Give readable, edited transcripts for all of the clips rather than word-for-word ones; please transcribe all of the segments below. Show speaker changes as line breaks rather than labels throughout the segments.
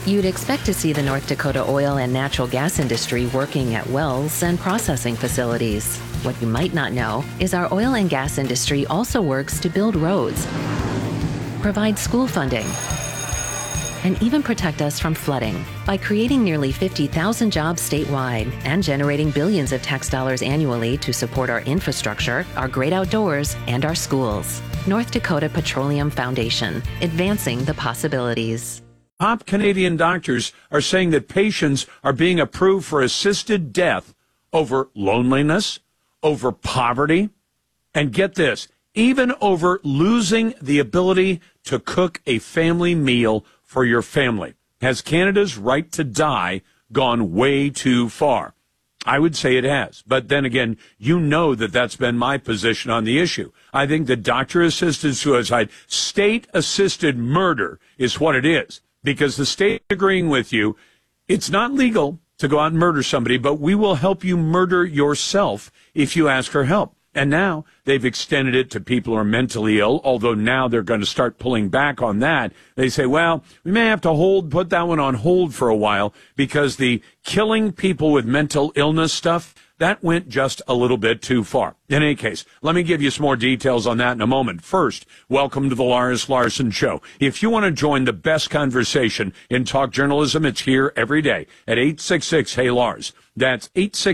You'd expect to see the North Dakota oil and natural gas industry working at wells and processing facilities. What you might not know is our oil and gas industry also works to build roads, provide school funding, and even protect us from flooding by creating nearly 50,000 jobs statewide and generating billions of tax dollars annually to support our infrastructure, our great outdoors, and our schools. North Dakota Petroleum Foundation, advancing the possibilities.
Top Canadian doctors are saying that patients are being approved for assisted death over loneliness, over poverty, and get this, even over losing the ability to cook a family meal for your family. Has Canada's right to die gone way too far? I would say it has. But then again, you know that that's been my position on the issue. I think that doctor-assisted suicide, state-assisted murder is what it is. Because the state agreeing with you, it's not legal to go out and murder somebody, but we will help you murder yourself if you ask for help. And now they've extended it to people who are mentally ill, although now they're going to start pulling back on that. They say, well, we may have to put that one on hold for a while because the killing people with mental illness stuff, that went just a little bit too far. In any case, let me give you some more details on that in a moment. First, welcome to the Lars Larson Show. If you want to join the best conversation in talk journalism, it's here every day at 866-HEY-LARS. That's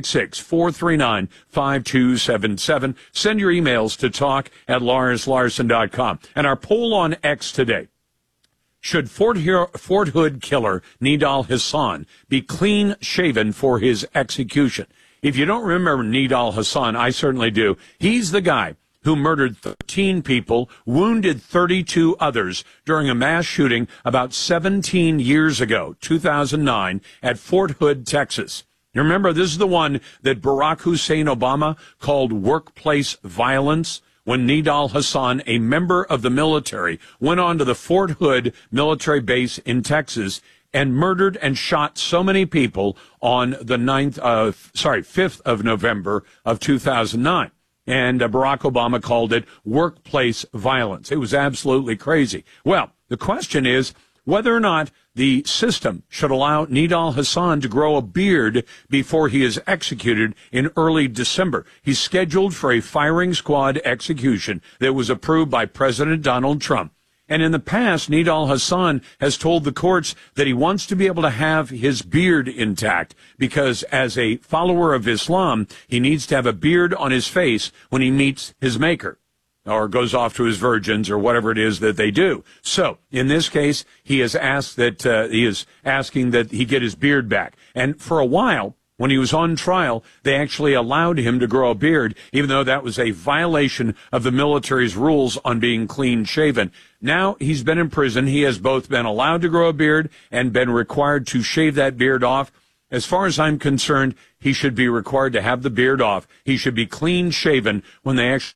866-439-5277. Send your emails to talk@larslarson.com. And our poll on X today. Should Fort Hood killer Nidal Hasan be clean-shaven for his execution? If you don't remember Nidal Hasan, I certainly do. He's the guy who murdered 13 people, wounded 32 others during a mass shooting about 17 years ago, 2009, at Fort Hood, Texas. You remember, this is the one that Barack Hussein Obama called workplace violence when Nidal Hasan, a member of the military, went on to the Fort Hood military base in Texas and murdered and shot so many people on the 5th of November of 2009. And Barack Obama called it workplace violence. It was absolutely crazy. Well, the question is whether or not the system should allow Nidal Hasan to grow a beard before he is executed in early December. He's scheduled for a firing squad execution that was approved by President Donald Trump. And in the past, Nidal Hasan has told the courts that he wants to be able to have his beard intact because as a follower of Islam, he needs to have a beard on his face when he meets his maker or goes off to his virgins or whatever it is that they do. So in this case, he is asking that he get his beard back. And for a while, when he was on trial, they actually allowed him to grow a beard, even though that was a violation of the military's rules on being clean-shaven. Now he's been in prison. He has both been allowed to grow a beard and been required to shave that beard off. As far as I'm concerned, he should be required to have the beard off. He should be clean-shaven when they actually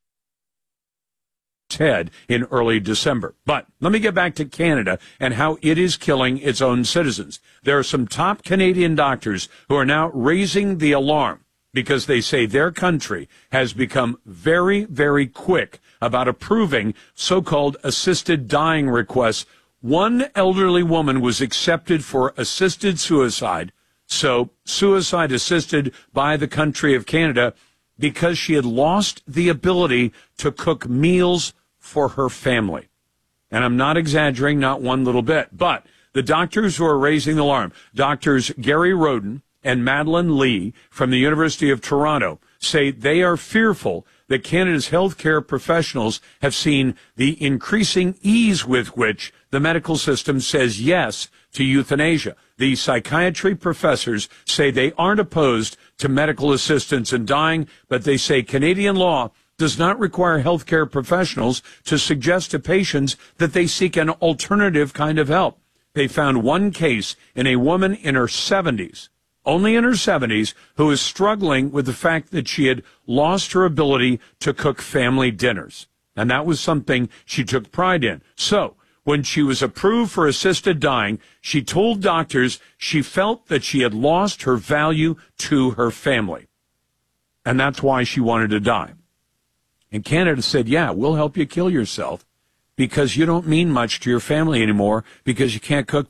head in early December. But let me get back to Canada and how it is killing its own citizens. There are some top Canadian doctors who are now raising the alarm because they say their country has become very, very quick about approving so-called assisted dying requests. One elderly woman was accepted for assisted suicide, so suicide assisted by the country of Canada, because she had lost the ability to cook meals for her family. And I'm not exaggerating, not one little bit. But the doctors who are raising the alarm, Doctors Gary Roden and Madeline Lee from the University of Toronto, say they are fearful that Canada's healthcare professionals have seen the increasing ease with which the medical system says yes to euthanasia. The psychiatry professors say they aren't opposed to medical assistance in dying, but they say Canadian law does not require healthcare professionals to suggest to patients that they seek an alternative kind of help. They found one case in a woman in her 70s, only in her 70s, who is struggling with the fact that she had lost her ability to cook family dinners. And that was something she took pride in. So when she was approved for assisted dying, she told doctors she felt that she had lost her value to her family. And that's why she wanted to die. And Canada said, yeah, we'll help you kill yourself because you don't mean much to your family anymore because you can't cook